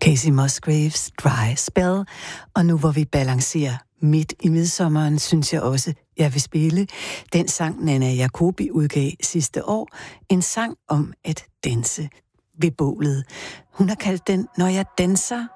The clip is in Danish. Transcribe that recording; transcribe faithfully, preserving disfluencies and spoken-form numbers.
Casey Musgraves Dry Spell, og nu hvor vi balancerer midt i midsommeren, synes jeg også, jeg vil spille den sang, Nanna Jacobi udgav sidste år, en sang om at danse ved bålet. Hun har kaldt den, Når jeg danser